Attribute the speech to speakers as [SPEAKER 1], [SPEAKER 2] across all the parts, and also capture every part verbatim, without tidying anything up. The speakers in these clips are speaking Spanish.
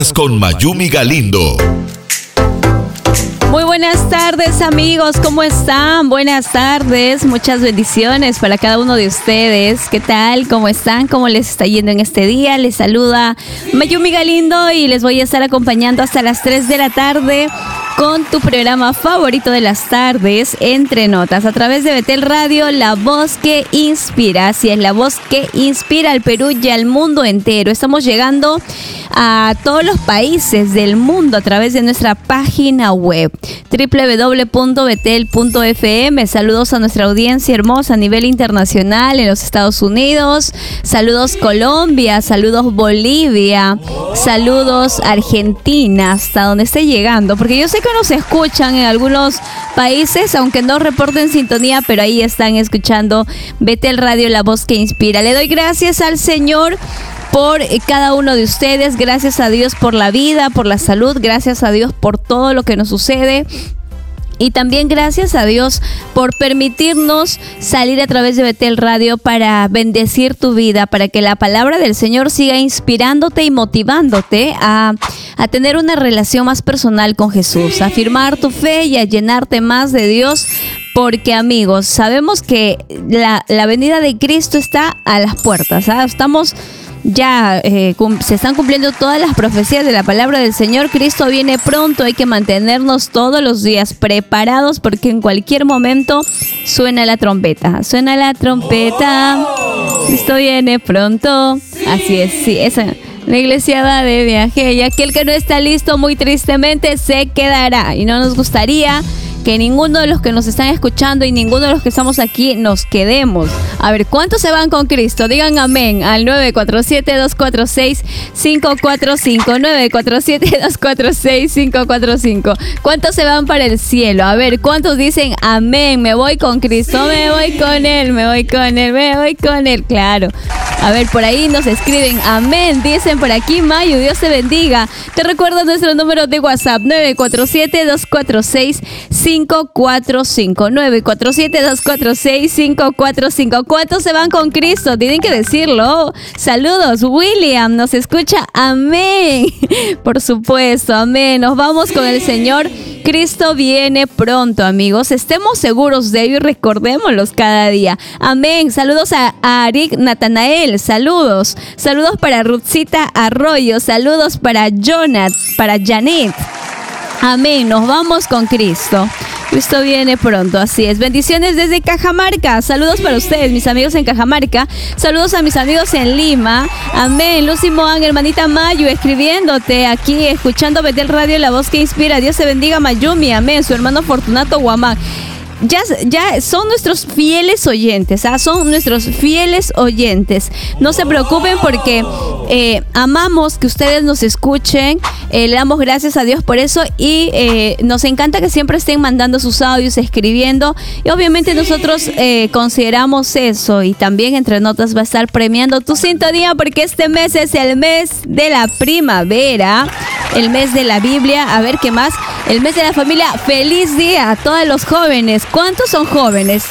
[SPEAKER 1] Con Mayumi Galindo.
[SPEAKER 2] Muy buenas tardes, amigos, ¿cómo están? Buenas tardes, muchas bendiciones para cada uno de ustedes. ¿Qué tal? ¿Cómo están? ¿Cómo les está yendo en este día? Les saluda Mayumi Galindo y les voy a estar acompañando hasta las tres de la tarde con tu programa favorito de las tardes, Entre Notas, a través de Betel Radio, la voz que inspira. Así es, la voz que inspira al Perú y al mundo entero. Estamos llegando a todos los países del mundo a través de nuestra página web doble u doble u doble u punto betel punto efe eme. Saludos a nuestra audiencia hermosa a nivel internacional en los Estados Unidos. Saludos Colombia, saludos Bolivia, saludos Argentina, hasta donde esté llegando, porque yo sé que nos escuchan en algunos países, aunque no reporten sintonía, pero ahí están escuchando Betel Radio, la voz que inspira. Le doy gracias al Señor por cada uno de ustedes, gracias a Dios por la vida, por la salud, gracias a Dios por todo lo que nos sucede. Y también gracias a Dios por permitirnos salir a través de Betel Radio para bendecir tu vida, para que la palabra del Señor siga inspirándote y motivándote a, a tener una relación más personal con Jesús, a afirmar tu fe y a llenarte más de Dios. Porque, amigos, sabemos que la, la venida de Cristo está a las puertas, ¿sabes? Estamos... Ya eh, cum- se están cumpliendo todas las profecías de la palabra del Señor. Cristo viene pronto, hay que mantenernos todos los días preparados porque en cualquier momento suena la trompeta. Suena la trompeta, Cristo viene pronto. Así es, sí, esa... La iglesia va de viaje y aquel que no está listo muy tristemente se quedará. Y no nos gustaría que ninguno de los que nos están escuchando y ninguno de los que estamos aquí nos quedemos. A ver, ¿cuántos se van con Cristo? Digan amén al nueve cuatro siete, dos cuatro seis, cinco cuatro cinco, nueve cuatro siete, dos cuatro seis, cinco cuatro cinco. ¿Cuántos se van para el cielo? A ver, ¿cuántos dicen amén? Me voy con Cristo, me voy con Él, me voy con Él, me voy con Él. Claro. A ver, por ahí nos escriben amén, dicen por aquí, Mayu, Dios te bendiga. Te recuerdo nuestro número de WhatsApp, nueve cuatro siete, dos cuatro seis, cinco cuatro cinco, nueve cuatro siete, dos cuatro seis, cinco cuatro cinco. ¿Cuántos se van con Cristo? Tienen que decirlo. Saludos, William, nos escucha, amén. Por supuesto, amén. Nos vamos con el Señor. Cristo viene pronto, amigos. Estemos seguros de ello y recordémoslos cada día. Amén. Saludos a, a Arik Natanael. Saludos. Saludos para Ruthcita Arroyo. Saludos para Jonat, para Janet. Amén. Nos vamos con Cristo. Cristo viene pronto, así es. Bendiciones desde Cajamarca. Saludos para ustedes, mis amigos en Cajamarca. Saludos a mis amigos en Lima. Amén. Lucy Moan, hermanita Mayu, escribiéndote aquí, escuchando Betel Radio, la voz que inspira. Dios te bendiga, Mayumi. Amén. Su hermano Fortunato Guamán. Ya, ya son nuestros fieles oyentes, ¿ah? Son nuestros fieles oyentes. No se preocupen porque eh, amamos que ustedes nos escuchen, eh, le damos gracias a Dios por eso y eh, nos encanta que siempre estén mandando sus audios, escribiendo y obviamente nosotros eh, consideramos eso y también Entre Notas va a estar premiando tu sintonía porque este mes es el mes de la primavera, el mes de la Biblia, a ver qué más, el mes de la familia. Feliz día a todos los jóvenes. ¿Cuántos son jóvenes?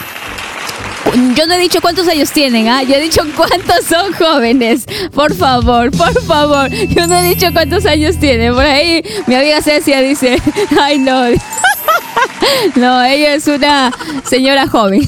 [SPEAKER 2] Yo no he dicho cuántos años tienen, ¿ah? ¿eh? Yo he dicho cuántos son jóvenes. Por favor, por favor. Yo no he dicho cuántos años tienen. Por ahí mi amiga Cecia dice, ay no. No, ella es una señora joven.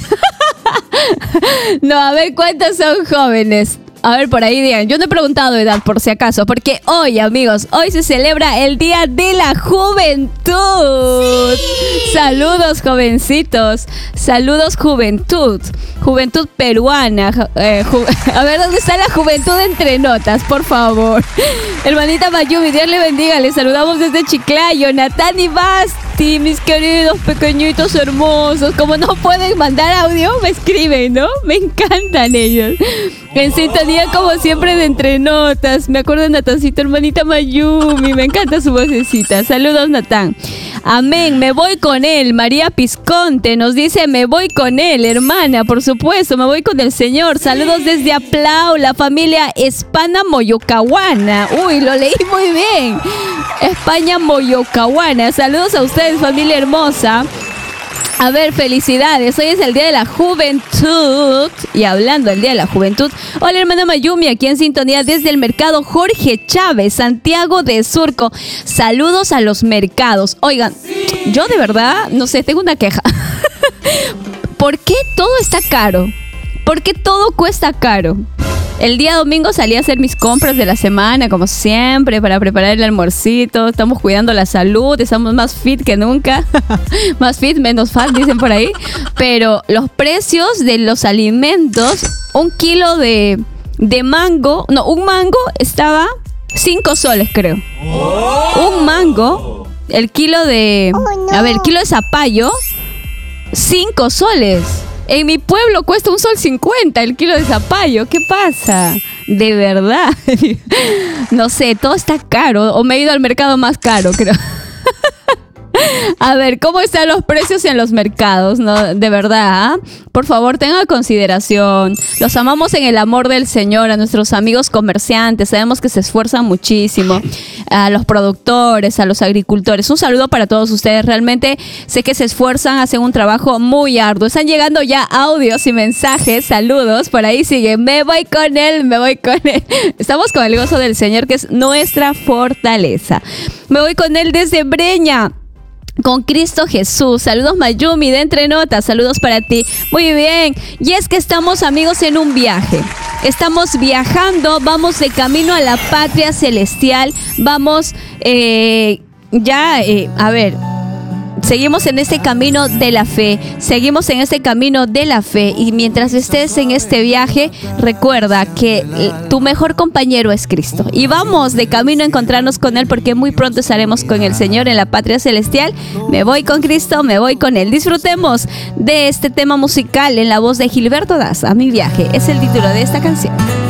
[SPEAKER 2] No, a ver cuántos son jóvenes. A ver, por ahí digan, yo no he preguntado edad por si acaso, porque hoy, amigos, hoy se celebra el Día de la Juventud. ¡Sí! Saludos, jovencitos. Saludos, juventud. Juventud peruana. Eh, ju- a ver, ¿dónde está la juventud Entre Notas? Por favor. Hermanita Mayumi, Dios le bendiga. Les saludamos desde Chiclayo. Natán y Basti, mis queridos pequeñitos hermosos. Como no pueden mandar audio, me escriben, ¿no? Me encantan ellos. En sintonía, como siempre, de Entre Notas. Me acuerdo de Natancito, hermanita Mayumi. Me encanta su vocecita. Saludos, Natán. Amén. Me voy con él. María Pisconte nos dice, me voy con él, hermana. Por supuesto, me voy con el Señor. Saludos desde Aplau, la familia Hispana Moyocahuana. Uy, lo leí muy bien. España Moyocahuana. Saludos a ustedes, familia hermosa. A ver, felicidades. Hoy es el Día de la Juventud. Y hablando del Día de la Juventud, hola hermana Mayumi, aquí en sintonía desde el mercado Jorge Chávez, Santiago de Surco. Saludos a los mercados. Oigan, yo de verdad, no sé, tengo una queja. ¿Por qué todo está caro? ¿Por qué todo cuesta caro? El día domingo salí a hacer mis compras de la semana, como siempre, para preparar el almuercito. Estamos cuidando la salud, estamos más fit que nunca. Más fit, menos fat, dicen por ahí. Pero los precios de los alimentos, un kilo de, de mango, no, un mango estaba cinco soles, creo. Un mango, el kilo de, a ver, el kilo de zapallo, cinco soles. En mi pueblo cuesta un sol cincuenta el kilo de zapallo. ¿Qué pasa? De verdad. No sé, todo está caro. O me he ido al mercado más caro, creo. A ver, ¿cómo están los precios en los mercados? No, de verdad, ¿eh? Por favor, tengan consideración. Los amamos en el amor del Señor, a nuestros amigos comerciantes. Sabemos que se esfuerzan muchísimo. A los productores, a los agricultores. Un saludo para todos ustedes. Realmente sé que se esfuerzan, hacen un trabajo muy arduo. Están llegando ya audios y mensajes. Saludos. Por ahí sigue. Me voy con él, me voy con él. Estamos con el gozo del Señor, que es nuestra fortaleza. Me voy con él desde Breña. Con Cristo Jesús. Saludos Mayumi de Entre Notas. Saludos para ti. Muy bien. Y es que estamos, amigos, en un viaje. Estamos viajando. Vamos de camino a la patria celestial. Vamos eh, ya, eh, a ver. Seguimos en este camino de la fe, seguimos en este camino de la fe y mientras estés en este viaje, recuerda que tu mejor compañero es Cristo. Y vamos de camino a encontrarnos con Él porque muy pronto estaremos con el Señor en la patria celestial. Me voy con Cristo, me voy con Él. Disfrutemos de este tema musical en la voz de Gilberto Daza. Mi viaje es el título de esta canción.